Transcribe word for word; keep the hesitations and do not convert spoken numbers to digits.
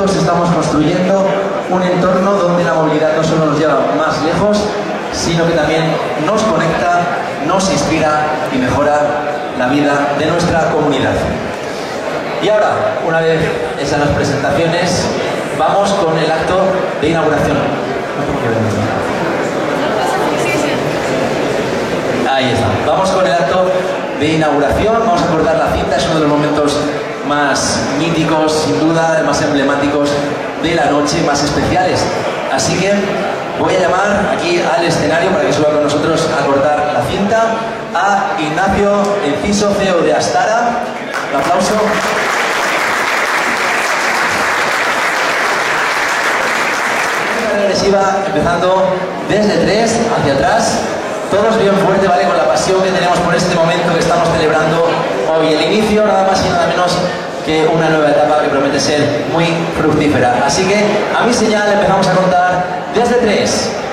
juntos estamos construyendo un entorno donde la movilidad no solo nos lleva más lejos, sino que también nos conecta, nos inspira y mejora la vida de nuestra comunidad. Y ahora, una vez hechas las presentaciones, vamos con el acto de inauguración. Ahí está. Vamos con el acto de inauguración. Vamos a cortar la cinta. Es uno de los momentos más míticos, sin duda, más emblemáticos de la noche, más especiales. Así que voy a llamar aquí al escenario para que suba con nosotros a cortar la cinta a Ignacio Enciso, C E O de Astara. Un aplauso. Regresiva, empezando desde tres hacia atrás, todos bien fuerte, ¿vale? Con la pasión que tenemos por este momento que estamos celebrando hoy, el inicio nada más y nada menos que una nueva etapa que promete ser muy fructífera. Así que a mi señal empezamos a contar desde tres.